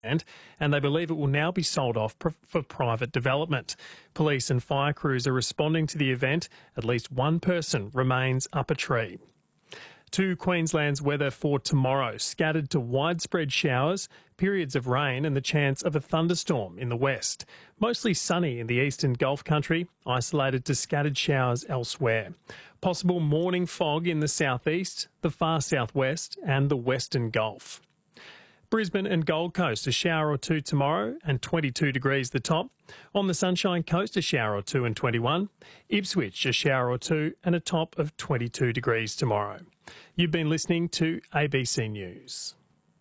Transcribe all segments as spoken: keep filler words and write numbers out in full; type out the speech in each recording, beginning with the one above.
and they believe it will now be sold off pr- for private development. Police and fire crews are responding to the event. At least one person remains up a tree. To Queensland's weather for tomorrow, scattered to widespread showers, periods of rain and the chance of a thunderstorm in the west. Mostly sunny in the eastern Gulf country, isolated to scattered showers elsewhere. Possible morning fog in the southeast, the far southwest and the western Gulf. Brisbane and Gold Coast, a shower or two tomorrow and twenty-two degrees the top. On the Sunshine Coast, a shower or two and twenty-one. Ipswich, a shower or two and a top of twenty-two degrees tomorrow. You've been listening to A B C News.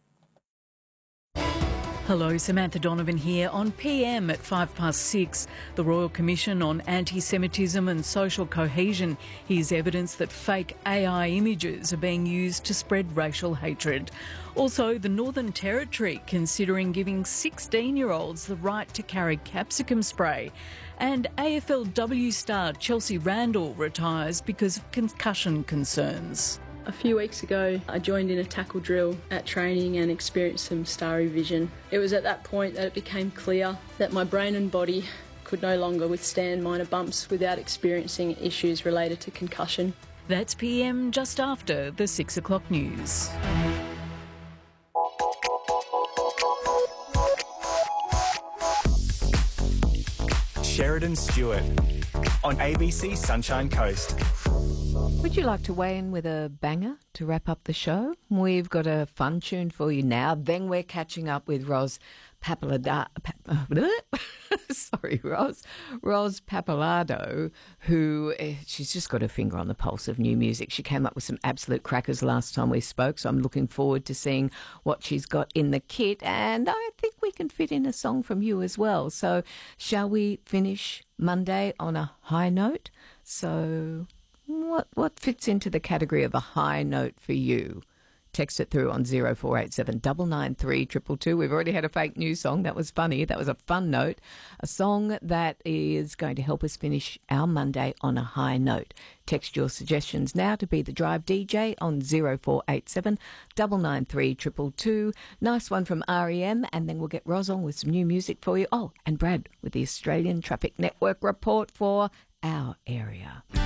Hello, Samantha Donovan here. On P M at five past six, the Royal Commission on Anti-Semitism and Social Cohesion hears evidence that fake A I images are being used to spread racial hatred. Also, the Northern Territory considering giving sixteen-year-olds the right to carry capsicum spray. And A F L W star Chelsea Randall retires because of concussion concerns. A few weeks ago, I joined in a tackle drill at training and experienced some starry vision. It was at that point that it became clear that my brain and body could no longer withstand minor bumps without experiencing issues related to concussion. That's P M just after the six o'clock news. Sheridan Stewart on A B C Sunshine Coast. Would you like to weigh in with a banger to wrap up the show? We've got a fun tune for you now. Then we're catching up with Ros Papalada. Sorry, Ros. Ros Papalado, who uh, she's just got her finger on the pulse of new music. She came up with some absolute crackers last time we spoke, so I'm looking forward to seeing what she's got in the kit. And I think we can fit in a song from you as well. So shall we finish Monday on a high note? So What what fits into the category of a high note for you? Text it through on zero four eight seven nine nine three two two two. We've already had a fake news song. That was funny. That was a fun note. A song that is going to help us finish our Monday on a high note. Text your suggestions now to Be The Drive D J on zero four eight seven nine nine three two two two. Nice one from R E M, and then we'll get Ros on with some new music for you. Oh, and Brad with the Australian Traffic Network report for our area.